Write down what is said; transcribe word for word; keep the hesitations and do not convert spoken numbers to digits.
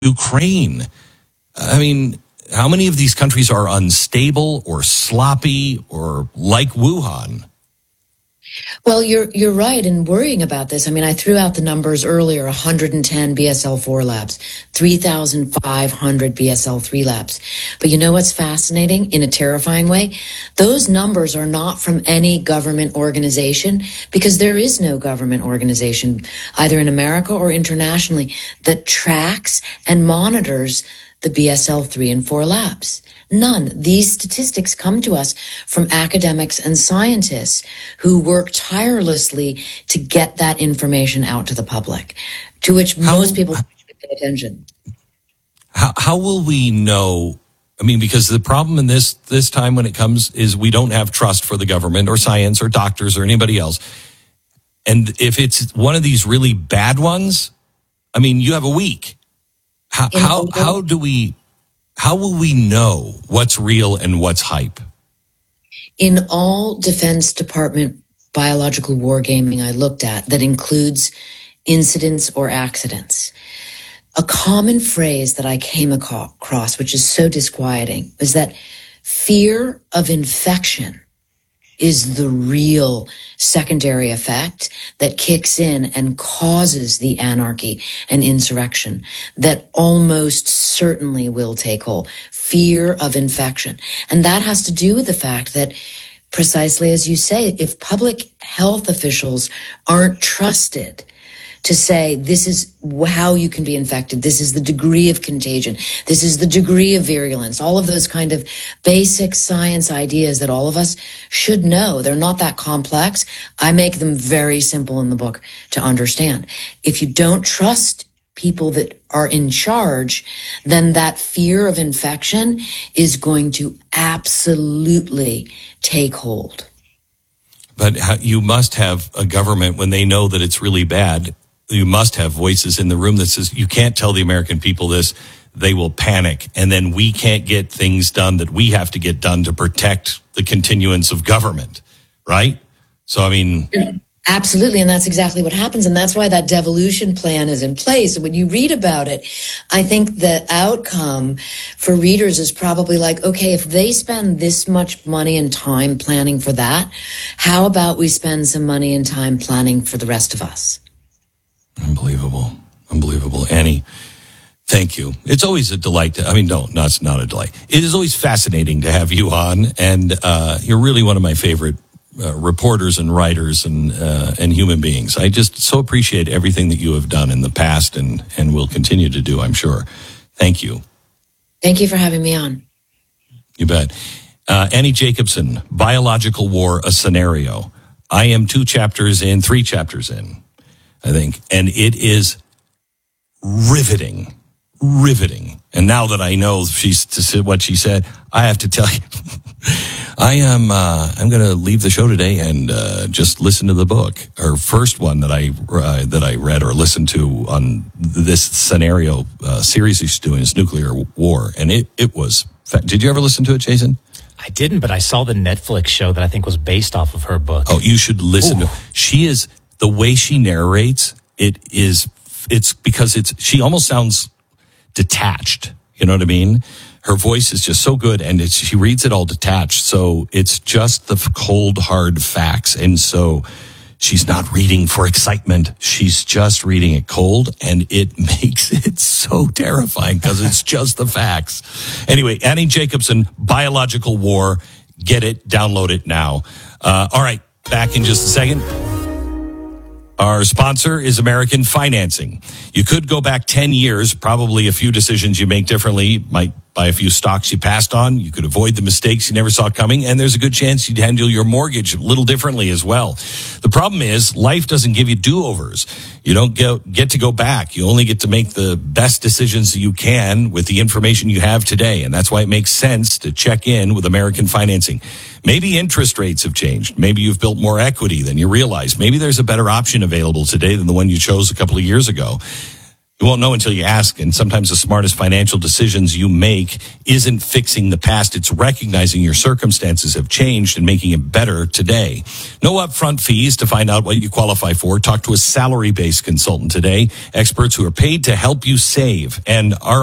Ukraine. I mean, how many of these countries are unstable or sloppy or like Wuhan? Well, you're you're right in worrying about this. I mean, I threw out the numbers earlier, one hundred ten B S L four labs, three thousand five hundred B S L three labs. But you know what's fascinating in a terrifying way? Those numbers are not from any government organization, because there is no government organization, either in America or internationally, that tracks and monitors the B S L three and four labs. None. These statistics come to us from academics and scientists who work tirelessly to get that information out to the public, to which how, most people pay attention. How, how will we know? I mean, because the problem in this this time when it comes is we don't have trust for the government or science or doctors or anybody else. And if it's one of these really bad ones, I mean, you have a week. How how, how do we? How will we know what's real and what's hype? In all Defense Department biological wargaming I looked at that includes incidents or accidents, a common phrase that I came across, which is so disquieting, is that fear of infection is the real secondary effect that kicks in and causes the anarchy and insurrection that almost certainly will take hold. Fear of infection. And that has to do with the fact that, precisely as you say, if public health officials aren't trusted to say, this is how you can be infected, this is the degree of contagion, this is the degree of virulence, all of those kind of basic science ideas that all of us should know. They're not that complex. I make them very simple in the book to understand. If you don't trust people that are in charge, then that fear of infection is going to absolutely take hold. But you must have a government, when they know that it's really bad, you must have voices in the room that says, you can't tell the American people this, they will panic. And then we can't get things done that we have to get done to protect the continuance of government, right? So, I mean... Absolutely, and that's exactly what happens, and that's why that devolution plan is in place. And when you read about it, I think the outcome for readers is probably like, okay, if they spend this much money and time planning for that, how about we spend some money and time planning for the rest of us? Unbelievable. Unbelievable. Annie, thank you. It's always a delight to, I mean, no, no, it's not a delight. It is always fascinating to have you on, and uh, you're really one of my favorite uh, reporters and writers and uh, and human beings. I just so appreciate everything that you have done in the past and, and will continue to do, I'm sure. Thank you. Thank you for having me on. You bet. Uh, Annie Jacobsen, Biological War, A Scenario. I am two chapters in, three chapters in, I think. And it is riveting, riveting. And now that I know she's to what she said, I have to tell you, I am, uh, I'm going to leave the show today and, uh, just listen to the book. Her first one that I, uh, that I read or listened to on this scenario, uh, series she's doing is Nuclear War. And it, it was, did you ever listen to it, Jason? I didn't, but I saw the Netflix show that I think was based off of her book. Oh, you should listen Ooh. to, she is, the way she narrates, it is, it's because it's, she almost sounds detached. You know what I mean? Her voice is just so good, and it's, she reads it all detached. So it's just the cold, hard facts. And so she's not reading for excitement. She's just reading it cold, and it makes it so terrifying because it's just the facts. Anyway, Annie Jacobsen, Biological War. Get it, download it now. Uh, all right, back in just a second. Our sponsor is American Financing. You could go back ten years, probably a few decisions you make differently, might buy a few stocks you passed on. You could avoid the mistakes you never saw coming, and there's a good chance you'd handle your mortgage a little differently as well. The problem is life doesn't give you do-overs. You don't get, get to go back. You only get to make the best decisions you can with the information you have today, and that's why it makes sense to check in with American Financing. Maybe interest rates have changed. Maybe you've built more equity than you realize. Maybe there's a better option available today than the one you chose a couple of years ago. You won't know until you ask, and sometimes the smartest financial decisions you make isn't fixing the past. It's recognizing your circumstances have changed and making it better today. No upfront fees to find out what you qualify for. Talk to a salary-based consultant today, experts who are paid to help you save. And our